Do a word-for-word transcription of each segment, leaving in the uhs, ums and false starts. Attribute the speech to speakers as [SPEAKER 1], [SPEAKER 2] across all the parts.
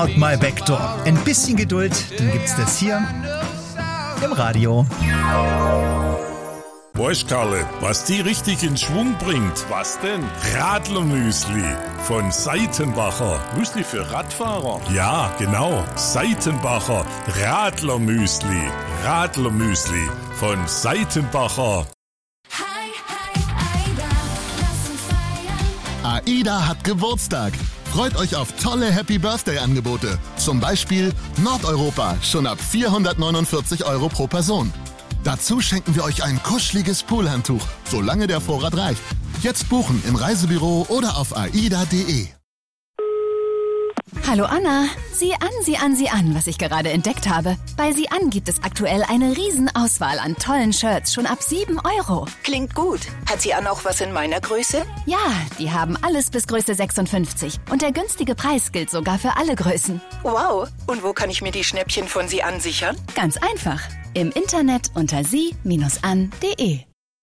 [SPEAKER 1] Out My Back Door. Ein bisschen Geduld, dann gibt's das hier im Radio.
[SPEAKER 2] Weißt Karle, was die richtig in Schwung bringt? Was denn? Radlermüsli von Seitenbacher. Müsli für Radfahrer? Ja, genau. Seitenbacher Radlermüsli. Radlermüsli von Seitenbacher.
[SPEAKER 3] AIDA hat Geburtstag. Freut euch auf tolle Happy-Birthday-Angebote. Zum Beispiel Nordeuropa, schon ab vierhundertneunundvierzig Euro pro Person. Dazu schenken wir euch ein kuscheliges Poolhandtuch, solange der Vorrat reicht. Jetzt buchen im Reisebüro oder auf aida punkt de.
[SPEAKER 4] Hallo Anna, sieh an, sieh an, sieh an, was ich gerade entdeckt habe. Bei Sieh an gibt es aktuell eine Riesenauswahl an tollen Shirts, schon ab sieben Euro.
[SPEAKER 5] Klingt gut. Hat Sie an auch was in meiner Größe?
[SPEAKER 4] Ja, die haben alles bis Größe sechsundfünfzig. Und der günstige Preis gilt sogar für alle Größen.
[SPEAKER 5] Wow. Und wo kann ich mir die Schnäppchen von Sie an sichern?
[SPEAKER 4] Ganz einfach. Im Internet unter sie an punkt de.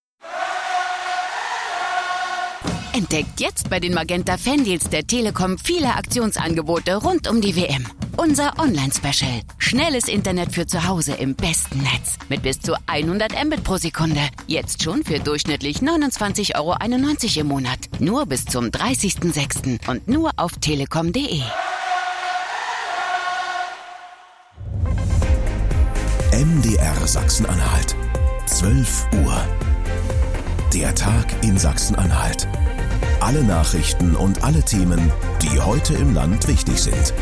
[SPEAKER 6] Entdeckt jetzt bei den Magenta Fandeals der Telekom viele Aktionsangebote rund um die W M. Unser Online-Special. Schnelles Internet für zu Hause im besten Netz. Mit bis zu hundert Mbit pro Sekunde. Jetzt schon für durchschnittlich neunundzwanzig Euro einundneunzig im Monat. Nur bis zum dreißigsten sechsten und nur auf telekom punkt de.
[SPEAKER 7] M D R Sachsen-Anhalt. zwölf Uhr. Der Tag in Sachsen-Anhalt. Alle Nachrichten und alle Themen, die heute im Land wichtig sind.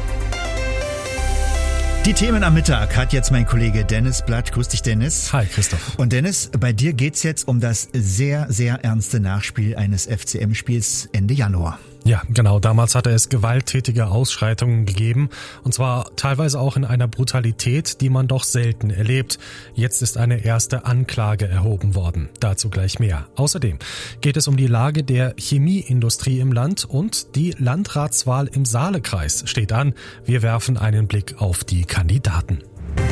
[SPEAKER 1] Die Themen am Mittag hat jetzt mein Kollege Dennis Blatt. Grüß dich, Dennis.
[SPEAKER 8] Hi, Christoph.
[SPEAKER 1] Und Dennis, bei dir geht's jetzt um das sehr, sehr ernste Nachspiel eines F C M-Spiels Ende Januar.
[SPEAKER 8] Ja, genau. Damals hatte es gewalttätige Ausschreitungen gegeben. Und zwar teilweise auch in einer Brutalität, die man doch selten erlebt. Jetzt ist eine erste Anklage erhoben worden. Dazu gleich mehr. Außerdem geht es um die Lage der Chemieindustrie im Land und die Landratswahl im Saalekreis steht an. Wir werfen einen Blick auf die Kandidaten.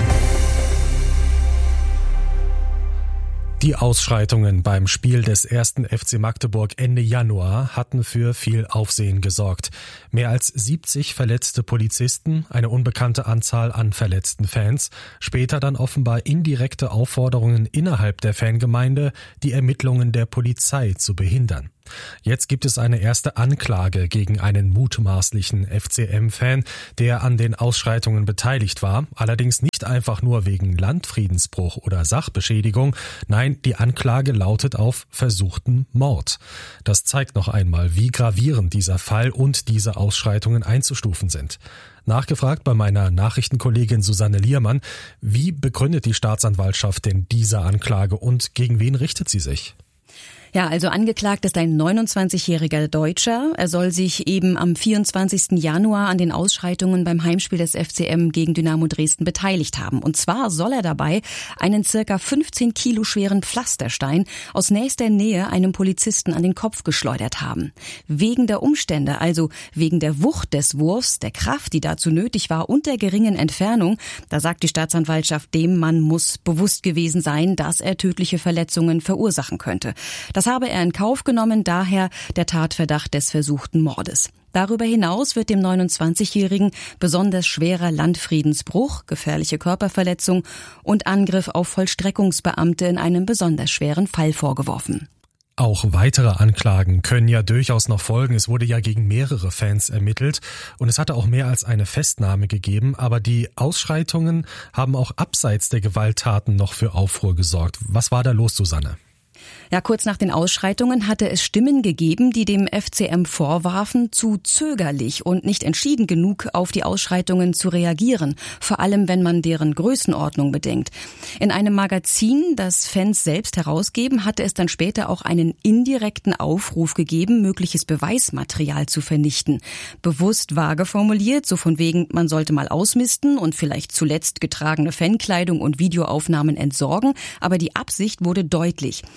[SPEAKER 8] Die Ausschreitungen beim Spiel des ersten F C Magdeburg Ende Januar hatten für viel Aufsehen gesorgt. Mehr als siebzig verletzte Polizisten, eine unbekannte Anzahl an verletzten Fans, später dann offenbar indirekte Aufforderungen innerhalb der Fangemeinde, die Ermittlungen der Polizei zu behindern. Jetzt gibt es eine erste Anklage gegen einen mutmaßlichen F C M-Fan, der an den Ausschreitungen beteiligt war, allerdings nicht einfach nur wegen Landfriedensbruch oder Sachbeschädigung, nein, die Anklage lautet auf versuchten Mord. Das zeigt noch einmal, wie gravierend dieser Fall und diese Ausschreitungen einzustufen sind. Nachgefragt bei meiner Nachrichtenkollegin Susanne Liermann, wie begründet die Staatsanwaltschaft denn diese Anklage und gegen wen richtet sie sich?
[SPEAKER 9] Ja, also angeklagt ist ein neunundzwanzigjähriger Deutscher. Er soll sich eben am vierundzwanzigsten Januar an den Ausschreitungen beim Heimspiel des F C M gegen Dynamo Dresden beteiligt haben. Und zwar soll er dabei einen circa fünfzehn Kilo schweren Pflasterstein aus nächster Nähe einem Polizisten an den Kopf geschleudert haben. Wegen der Umstände, also wegen der Wucht des Wurfs, der Kraft, die dazu nötig war und der geringen Entfernung, da sagt die Staatsanwaltschaft, dem Mann muss bewusst gewesen sein, dass er tödliche Verletzungen verursachen könnte. Das habe er in Kauf genommen, daher der Tatverdacht des versuchten Mordes. Darüber hinaus wird dem neunundzwanzigjährigen besonders schwerer Landfriedensbruch, gefährliche Körperverletzung und Angriff auf Vollstreckungsbeamte in einem besonders schweren Fall vorgeworfen.
[SPEAKER 8] Auch weitere Anklagen können ja durchaus noch folgen. Es wurde ja gegen mehrere Fans ermittelt und es hatte auch mehr als eine Festnahme gegeben. Aber die Ausschreitungen haben auch abseits der Gewalttaten noch für Aufruhr gesorgt. Was war da los, Susanne?
[SPEAKER 9] Ja, kurz nach den Ausschreitungen hatte es Stimmen gegeben, die dem F C M vorwarfen, zu zögerlich und nicht entschieden genug auf die Ausschreitungen zu reagieren, vor allem wenn man deren Größenordnung bedenkt. In einem Magazin, das Fans selbst herausgeben, hatte es dann später auch einen indirekten Aufruf gegeben, mögliches Beweismaterial zu vernichten. Bewusst vage formuliert, so von wegen, man sollte mal ausmisten und vielleicht zuletzt getragene Fankleidung und Videoaufnahmen entsorgen, aber die Absicht wurde deutlich. Das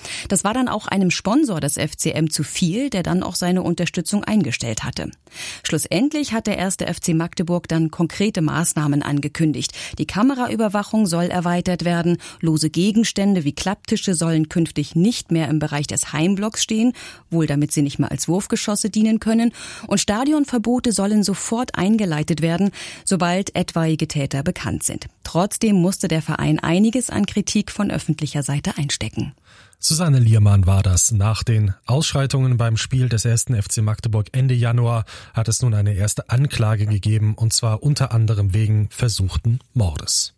[SPEAKER 9] Das war dann auch einem Sponsor des F C M zu viel, der dann auch seine Unterstützung eingestellt hatte. Schlussendlich hat der erste F C Magdeburg dann konkrete Maßnahmen angekündigt. Die Kameraüberwachung soll erweitert werden, lose Gegenstände wie Klapptische sollen künftig nicht mehr im Bereich des Heimblocks stehen, wohl damit sie nicht mehr als Wurfgeschosse dienen können, und Stadionverbote sollen sofort eingeleitet werden, sobald etwaige Täter bekannt sind. Trotzdem musste der Verein einiges an Kritik von öffentlicher Seite einstecken.
[SPEAKER 8] Susanne Liermann war das. Nach den Ausschreitungen beim Spiel des ersten F C Magdeburg Ende Januar hat es nun eine erste Anklage gegeben, und zwar unter anderem wegen versuchten Mordes.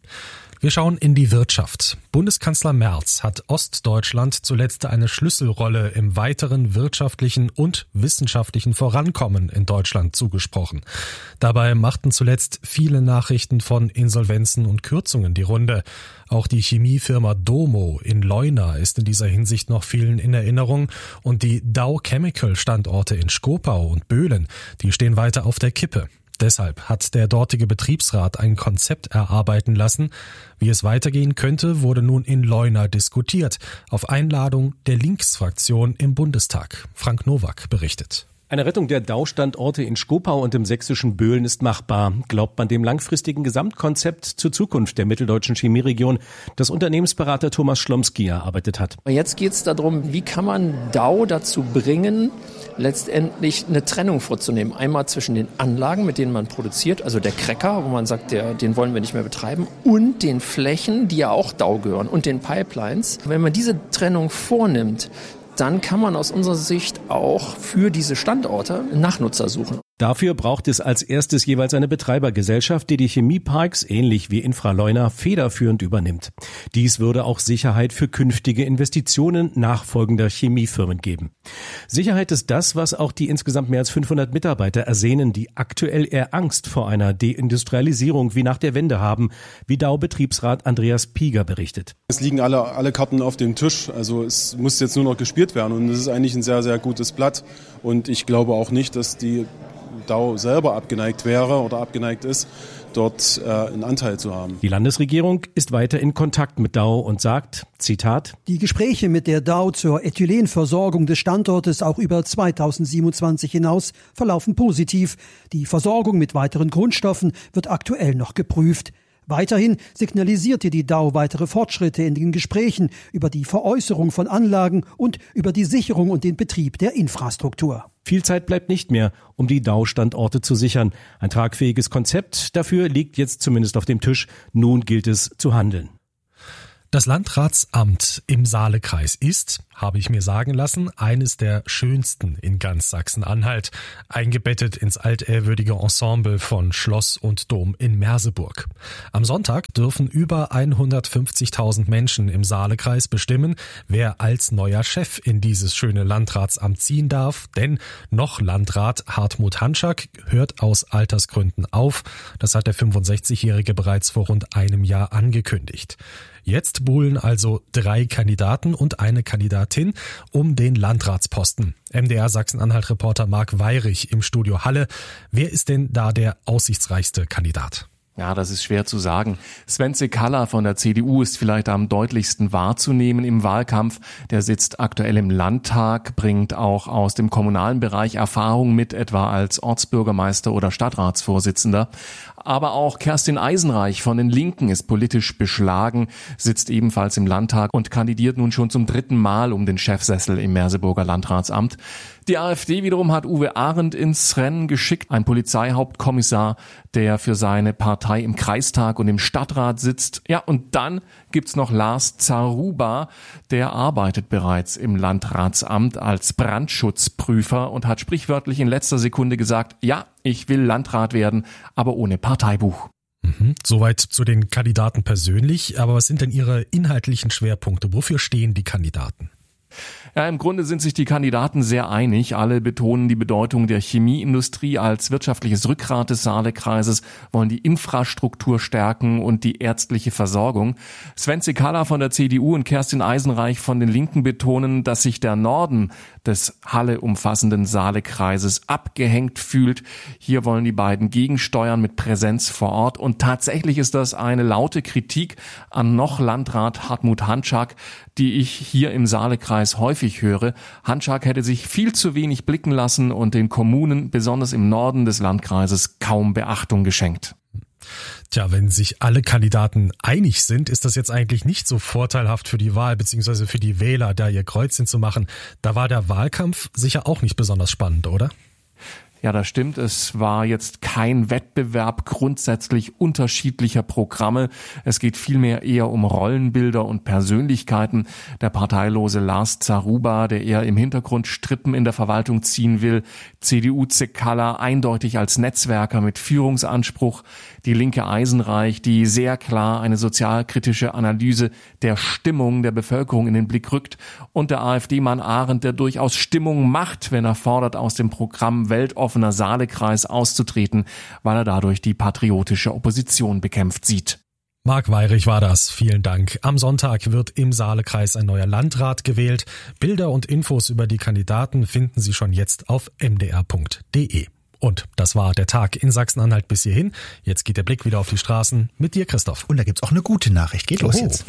[SPEAKER 8] Wir schauen in die Wirtschaft. Bundeskanzler Merz hat Ostdeutschland zuletzt eine Schlüsselrolle im weiteren wirtschaftlichen und wissenschaftlichen Vorankommen in Deutschland zugesprochen. Dabei machten zuletzt viele Nachrichten von Insolvenzen und Kürzungen die Runde. Auch die Chemiefirma Domo in Leuna ist in dieser Hinsicht noch vielen in Erinnerung, und die Dow Chemical Standorte in Schkopau und Böhlen, die stehen weiter auf der Kippe. Deshalb hat der dortige Betriebsrat ein Konzept erarbeiten lassen. Wie es weitergehen könnte, wurde nun in Leuna diskutiert, auf Einladung der Linksfraktion im Bundestag. Frank Nowak berichtet.
[SPEAKER 10] Eine Rettung der Dow-Standorte in Schkopau und im sächsischen Böhlen ist machbar, glaubt man dem langfristigen Gesamtkonzept zur Zukunft der mitteldeutschen Chemieregion, das Unternehmensberater Thomas Schlomsky erarbeitet hat.
[SPEAKER 11] Jetzt geht es darum, wie kann man Dow dazu bringen, letztendlich eine Trennung vorzunehmen. Einmal zwischen den Anlagen, mit denen man produziert, also der Cracker, wo man sagt, der, den wollen wir nicht mehr betreiben, und den Flächen, die ja auch Dow gehören, und den Pipelines. Wenn man diese Trennung vornimmt, dann kann man aus unserer Sicht auch für diese Standorte Nachnutzer suchen.
[SPEAKER 10] Dafür braucht es als erstes jeweils eine Betreibergesellschaft, die die Chemieparks, ähnlich wie Infraleuna, federführend übernimmt. Dies würde auch Sicherheit für künftige Investitionen nachfolgender Chemiefirmen geben. Sicherheit ist das, was auch die insgesamt mehr als fünfhundert Mitarbeiter ersehnen, die aktuell eher Angst vor einer Deindustrialisierung wie nach der Wende haben, wie Dow-Betriebsrat Andreas Pieger berichtet.
[SPEAKER 12] Es liegen alle, alle Karten auf dem Tisch, also es muss jetzt nur noch gespielt werden, und es ist eigentlich ein sehr, sehr gutes Blatt, und ich glaube auch nicht, dass die Dow selber abgeneigt wäre oder abgeneigt ist, dort äh, einen Anteil zu haben.
[SPEAKER 10] Die Landesregierung ist weiter in Kontakt mit Dow und sagt, Zitat:
[SPEAKER 13] Die Gespräche mit der Dow zur Ethylenversorgung des Standortes auch über zweitausendsiebenundzwanzig hinaus verlaufen positiv. Die Versorgung mit weiteren Grundstoffen wird aktuell noch geprüft. Weiterhin signalisierte die Dow weitere Fortschritte in den Gesprächen über die Veräußerung von Anlagen und über die Sicherung und den Betrieb der Infrastruktur.
[SPEAKER 10] Viel Zeit bleibt nicht mehr, um die Dow-Standorte zu sichern. Ein tragfähiges Konzept dafür liegt jetzt zumindest auf dem Tisch. Nun gilt es zu handeln.
[SPEAKER 8] Das Landratsamt im Saalekreis ist, habe ich mir sagen lassen, eines der schönsten in ganz Sachsen-Anhalt, eingebettet ins altehrwürdige Ensemble von Schloss und Dom in Merseburg. Am Sonntag dürfen über hundertfünfzigtausend Menschen im Saalekreis bestimmen, wer als neuer Chef in dieses schöne Landratsamt ziehen darf, denn noch Landrat Hartmut Hanschak hört aus Altersgründen auf. Das hat der fünfundsechzigjährige bereits vor rund einem Jahr angekündigt. Jetzt buhlen also drei Kandidaten und eine Kandidatin um den Landratsposten. M D R Sachsen-Anhalt-Reporter Marc Weyrich im Studio Halle. Wer ist denn da der aussichtsreichste Kandidat?
[SPEAKER 14] Ja, das ist schwer zu sagen. Svenze Kalla von der C D U ist vielleicht am deutlichsten wahrzunehmen im Wahlkampf. Der sitzt aktuell im Landtag, bringt auch aus dem kommunalen Bereich Erfahrung mit, etwa als Ortsbürgermeister oder Stadtratsvorsitzender. Aber auch Kerstin Eisenreich von den Linken ist politisch beschlagen, sitzt ebenfalls im Landtag und kandidiert nun schon zum dritten Mal um den Chefsessel im Merseburger Landratsamt. Die AfD wiederum hat Uwe Arendt ins Rennen geschickt, ein Polizeihauptkommissar, der für seine Partei im Kreistag und im Stadtrat sitzt. Ja, und dann gibt's noch Lars Zaruba, der arbeitet bereits im Landratsamt als Brandschutzprüfer und hat sprichwörtlich in letzter Sekunde gesagt, ja, ich will Landrat werden, aber ohne Parteibuch.
[SPEAKER 8] Mhm, soweit zu den Kandidaten persönlich. Aber was sind denn ihre inhaltlichen Schwerpunkte? Wofür stehen die Kandidaten?
[SPEAKER 14] Ja, im Grunde sind sich die Kandidaten sehr einig. Alle betonen die Bedeutung der Chemieindustrie als wirtschaftliches Rückgrat des Saalekreises, wollen die Infrastruktur stärken und die ärztliche Versorgung. Sven Cekala von der C D U und Kerstin Eisenreich von den Linken betonen, dass sich der Norden des Halle umfassenden Saalekreises abgehängt fühlt. Hier wollen die beiden gegensteuern mit Präsenz vor Ort. Und tatsächlich ist das eine laute Kritik an noch Landrat Hartmut Hanschak, die ich hier im Saalekreis häufig höre. Hanschak hätte sich viel zu wenig blicken lassen und den Kommunen, besonders im Norden des Landkreises, kaum Beachtung geschenkt.
[SPEAKER 8] Tja, wenn sich alle Kandidaten einig sind, ist das jetzt eigentlich nicht so vorteilhaft für die Wahl bzw. für die Wähler, da ihr Kreuzchen zu machen. Da war der Wahlkampf sicher auch nicht besonders spannend, oder?
[SPEAKER 14] Ja, das stimmt. Es war jetzt kein Wettbewerb grundsätzlich unterschiedlicher Programme. Es geht vielmehr eher um Rollenbilder und Persönlichkeiten. Der parteilose Lars Zaruba, der eher im Hintergrund Strippen in der Verwaltung ziehen will. C D U Cekala eindeutig als Netzwerker mit Führungsanspruch. Die Linke Eisenreich, die sehr klar eine sozialkritische Analyse der Stimmung der Bevölkerung in den Blick rückt. Und der AfD-Mann Arendt, der durchaus Stimmung macht, wenn er fordert, aus dem Programm weltoffener Saalekreis auszutreten, weil er dadurch die patriotische Opposition bekämpft sieht.
[SPEAKER 8] Marc Weyrich war das. Vielen Dank. Am Sonntag wird im Saalekreis ein neuer Landrat gewählt. Bilder und Infos über die Kandidaten finden Sie schon jetzt auf m d r punkt d e. Und das war der Tag in Sachsen-Anhalt bis hierhin. Jetzt geht der Blick wieder auf die Straßen mit dir, Christoph.
[SPEAKER 1] Und da gibt's auch eine gute Nachricht. Geht los jetzt.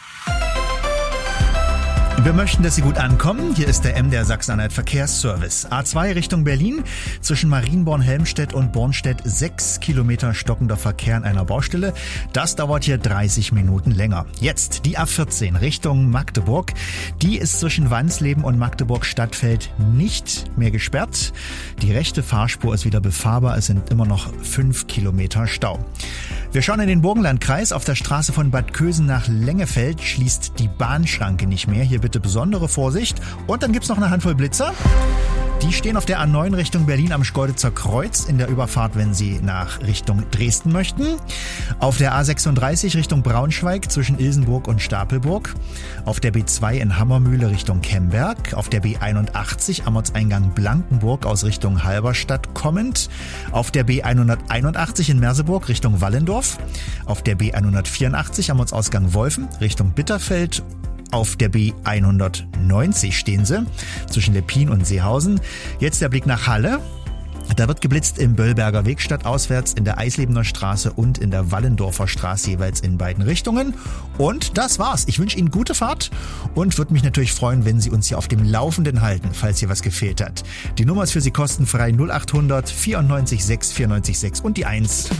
[SPEAKER 1] Wir möchten, dass Sie gut ankommen. Hier ist der M D R Sachsen-Anhalt Verkehrsservice. A zwei Richtung Berlin, zwischen Marienborn-Helmstedt und Bornstedt sechs Kilometer stockender Verkehr an einer Baustelle. Das dauert hier dreißig Minuten länger. Jetzt die A vierzehn Richtung Magdeburg. Die ist zwischen Wansleben und Magdeburg-Stadtfeld nicht mehr gesperrt. Die rechte Fahrspur ist wieder befahrbar. Es sind immer noch fünf Kilometer Stau. Wir schauen in den Burgenlandkreis. Auf der Straße von Bad Kösen nach Lengefeld schließt die Bahnschranke nicht mehr. Hier bitte besondere Vorsicht. Und dann gibt's noch eine Handvoll Blitzer. Die stehen auf der A neun Richtung Berlin am Schkeuditzer Kreuz in der Überfahrt, wenn Sie nach Richtung Dresden möchten. Auf der A sechsunddreißig Richtung Braunschweig zwischen Ilsenburg und Stapelburg. Auf der B zwei in Hammermühle Richtung Kemberg. Auf der B einundachtzig am Ortseingang Blankenburg aus Richtung Halberstadt kommend. Auf der B hunderteinundachtzig in Merseburg Richtung Wallendorf. Auf der B hundertvierundachtzig am Ortsausgang Wolfen Richtung Bitterfeld. Auf der B hundertneunzig stehen sie, zwischen Leppin und Seehausen. Jetzt der Blick nach Halle. Da wird geblitzt im Böllberger Weg stadtauswärts, in der Eislebener Straße und in der Wallendorfer Straße jeweils in beiden Richtungen. Und das war's. Ich wünsche Ihnen gute Fahrt und würde mich natürlich freuen, wenn Sie uns hier auf dem Laufenden halten, falls hier was gefehlt hat. Die Nummer ist für Sie kostenfrei null achthundert vierundneunzig sechs vierundneunzig sechs und die eins.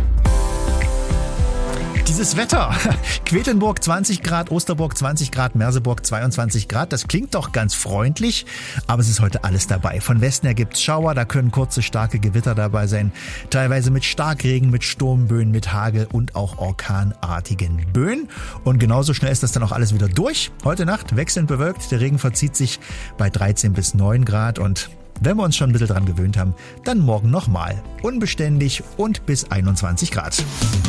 [SPEAKER 1] Dieses Wetter, Quedlinburg zwanzig Grad, Osterburg zwanzig Grad, Merseburg zweiundzwanzig Grad, das klingt doch ganz freundlich, aber es ist heute alles dabei. Von Westen her gibt's Schauer, da können kurze, starke Gewitter dabei sein, teilweise mit Starkregen, mit Sturmböen, mit Hagel und auch orkanartigen Böen. Und genauso schnell ist das dann auch alles wieder durch. Heute Nacht wechselnd bewölkt, der Regen verzieht sich bei dreizehn bis neun Grad und wenn wir uns schon ein bisschen dran gewöhnt haben, dann morgen nochmal unbeständig und bis einundzwanzig Grad.